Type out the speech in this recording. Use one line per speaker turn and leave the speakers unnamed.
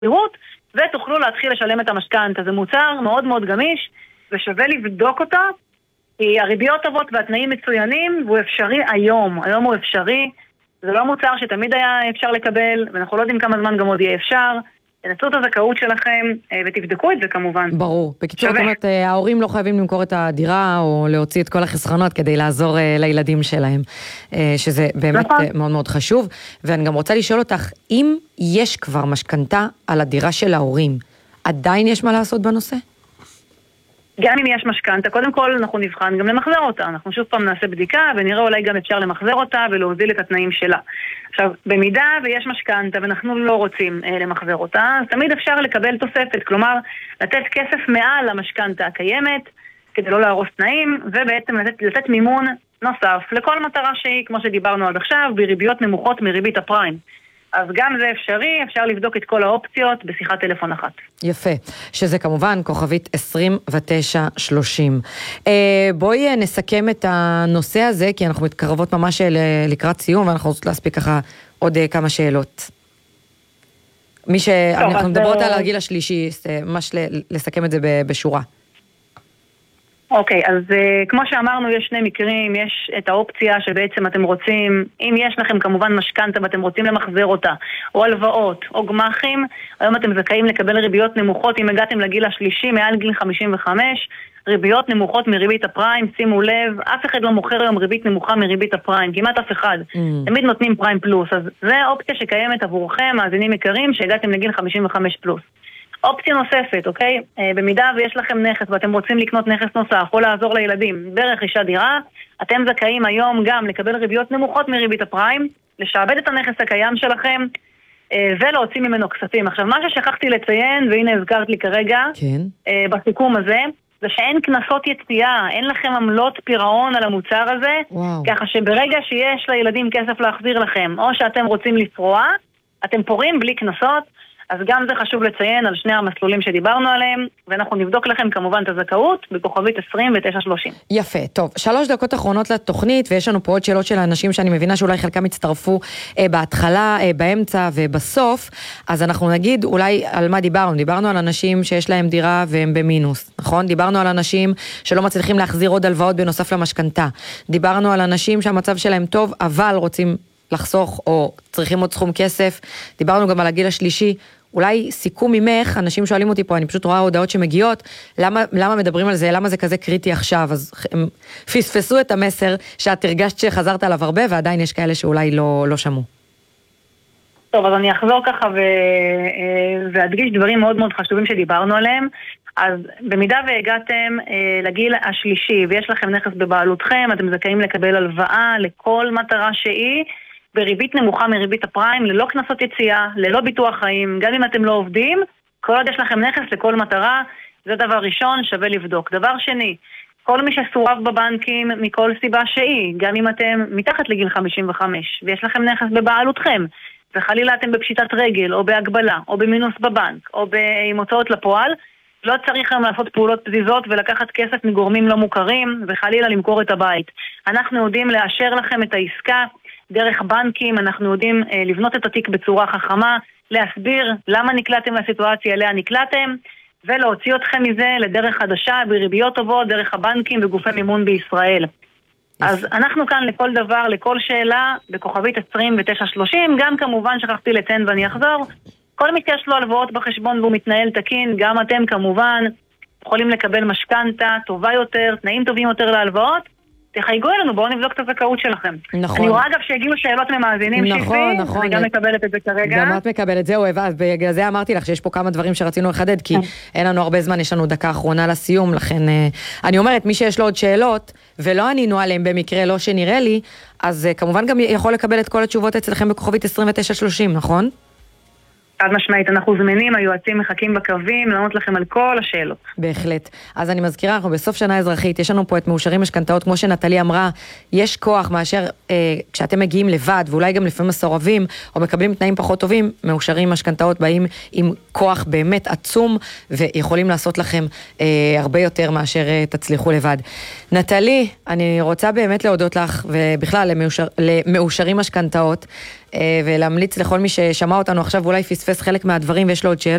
שכירות, ותוכלו להתחיל לשלם את המשכנתא. זה מוצר מאוד מאוד גמיש, ושווה לבדוק אותו, כי הריביות טובות והתנאים מצוינים, והוא אפשרי היום. היום הוא אפשרי, זה לא מוצר שתמיד היה אפשר לקבל, ואנחנו לא יודעים כמה זמן גם עוד יהיה אפשר. תנסו את הזכאות שלכם, ותבדקו את זה כמובן.
ברור. בקיצור, זאת אומרת, ההורים לא חייבים למכור את הדירה, או להוציא את כל החסכונות כדי לעזור לילדים שלהם, שזה באמת מאוד מאוד חשוב. ואני גם רוצה לשאול אותך, אם יש כבר משכנתא על הדירה של ההורים, עדיין יש מה לעשות בנושא?
גם אם יש משכנתא, קודם כל אנחנו נבחן גם למחזר אותה. אנחנו שוב פעם נעשה בדיקה, ונראה אולי גם אפשר למחזר אותה ולהוזיל את התנאים שלה. עכשיו, במידה ויש משכנתא ואנחנו לא רוצים למחזר אותה, אז תמיד אפשר לקבל תוספת, כלומר, לתת כסף מעל המשכנתא הקיימת, כדי לא להרוס תנאים, ובעצם לתת מימון נוסף לכל מטרה שהיא, כמו שדיברנו עד עכשיו, בריביות נמוכות מריבית הפריים. אז גם זה אפשרי, אפשר לבדוק את כל האופציות בשיחת טלפון אחת.
יפה, שזה כמובן כוכבית 2930. בואי נסכם את הנושא הזה, כי אנחנו מתקרבות ממש לקראת סיום, ואנחנו רוצים להספיק ככה עוד כמה שאלות. אנחנו מדברות על הגיל השלישי, ממש לסכם את זה בשורה.
אוקיי, אז כמו שאמרנו, יש שני מקרים, יש את האופציה שבעצם אתם רוצים, אם יש לכם כמובן משכנתא ואתם רוצים למחזר אותה, או הלוואות, או גמחים, היום אתם זכאים לקבל ריביות נמוכות אם הגעתם לגיל השלישי מעל גיל 55, ריביות נמוכות מריבית הפריים, שימו לב, אף אחד לא מוכר היום ריבית נמוכה מריבית הפריים, כמעט אף אחד, תמיד נותנים פריים פלוס, אז זה האופציה שקיימת עבורכם, מאזינים יקרים, שהגעתם לגיל 55 פלוס. אופציה נוספת, אוקיי? במידה ויש לכם נכס ואתם רוצים לקנות נכס נוסף או לעזור לילדים ברכישת דירה, אתם זכאים היום גם לקבל ריביות נמוכות מריבית הפריים, לשעבד את הנכס הקיים שלכם ולהוציא ממנו כספים. עכשיו, מה ששכחתי לציין, והנה הזכרת לי כרגע,
כן.
בסיכום הזה, זה שאין כנסות יציאה, אין לכם עמלות פירעון על המוצר הזה, ככה שברגע שיש לילדים כסף להחזיר לכם, או שאתם רוצים לפרוע, אתם פורעים בלי כנסות, אז גם זה חשוב לציין על שני המסלולים שדיברנו עליהם, ואנחנו נבדוק לכם כמובן את הזכאות בכוכבית 2930.
יפה, טוב. 3 דקות אחרונות לתוכנית, ויש לנו פה עוד שאלות של האנשים שאני מבינה שאולי חלקם הצטרפו בהתחלה, באמצע ובסוף, אז אנחנו נגיד אולי על מה דיברנו. דיברנו על אנשים שיש להם דירה והם במינוס, נכון? דיברנו על אנשים שלא מצליחים להחזיר עוד הלוואות בנוסף למשכנתא. דיברנו על אנשים שהמצב שלהם טוב, אבל רוצים לחסוך או צריכים עוד סכום כסף. דיברנו גם על הגיל השלישי. אולי סיכום ממך, אנשים שואלים אותי פה, אני פשוט רואה הודעות שמגיעות, למה מדברים על זה, למה זה כזה קריטי עכשיו, אז הם פספסו את המסר שאת הרגשת שחזרת עליו הרבה, ועדיין יש כאלה שאולי לא שמעו.
טוב, אז אני אחזור ככה ואדגיש דברים מאוד מאוד חשובים שדיברנו עליהם. אז במידה והגעתם לגיל השלישי, ויש לכם נכס בבעלותכם, אתם זכאים לקבל הלוואה לכל מטרה שהיא, בריבית נמוכה מריבית הפריים, ללא כנסות יציאה, ללא ביטוח חיים, גם אם אתם לא עובדים, כל עוד יש לכם נכס לכל מטרה, זה דבר ראשון, שווה לבדוק. דבר שני, כל מי שסורב בבנקים מכל סיבה שהיא, גם אם אתם מתחת לגיל 55, ויש לכם נכס בבעלותכם, וחלילה אתם בפשיטת רגל, או בהגבלה, או במינוס בבנק, או עם הוצאות לפועל, לא צריך היום לעשות פעולות פזיזות ולקחת כסף מגורמים לא מוכרים, וחלילה למכור את הבית. אנחנו יודעים לאשר לכם את העסקה, דרך בנקים, אנחנו יודעים לבנות את התיק בצורה חכמה, להסביר למה נקלעתם לסיטואציה אליה נקלעתם, ולהוציא אתכם מזה לדרך חדשה, בריביות טובות, דרך הבנקים וגופי מימון בישראל. אז אנחנו כאן לכל דבר, לכל שאלה, בכוכבית 2930, גם כמובן שכחתי לציין ואני אחזור, כל מי שיש לו הלוואות בחשבון והוא מתנהל תקין, גם אתם כמובן יכולים לקבל משכנתא טובה יותר, תנאים טובים יותר להלוואות, תחייגו אלינו, בואו נבדוק את הזכאות שלכם.
נכון.
אני רואה אגב שהגיעו שאלות ממאזינים
נכון.
אני גם מקבלת את זה כרגע.
גם את מקבלת, זהו, אז בגלל זה אמרתי לך שיש פה כמה דברים שרצינו לחדד, כי אין לנו הרבה זמן, יש לנו דקה אחרונה לסיום, לכן אני אומרת, מי שיש לו עוד שאלות, ולא ענינו עליהם במקרה, לא שנראה לי, אז כמובן גם יכול לקבל את כל התשובות אצלכם בכוכבית 2930, נכון?
חד משמעית, אנחנו זמינים, היועצים מחכים בקווים, לענות לכם על כל השאלות.
בהחלט. אז אני מזכירה, אנחנו בסוף שנה אזרחית, יש לנו פה את מאושרים משכנתאות, כמו שנטלי אמרה, יש כוח מאשר כשאתם מגיעים לבד, ואולי גם לפעמים מסורבים, או מקבלים תנאים פחות טובים, מאושרים משכנתאות באים עם כוח באמת עצום, ויכולים לעשות לכם הרבה יותר מאשר תצליחו לבד. נטלי, אני רוצה באמת להודות לך, ובכלל למאושרים משכנתאות, ולהמליץ לכל מי ששמע אותנו עכשיו ואולי פספס חלק מהדברים ויש לו עוד שאלות.